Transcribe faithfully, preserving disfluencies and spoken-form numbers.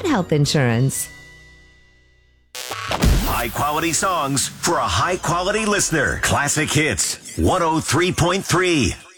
get health insurance. High quality songs for a high quality listener. Classic Hits one oh three point three.